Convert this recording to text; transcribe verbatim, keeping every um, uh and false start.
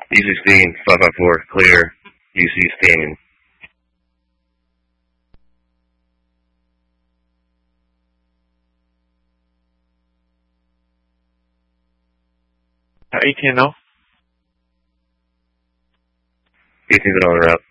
E sixteen, five five four, clear, U C standing. eighteen, no? eighteen's on the route.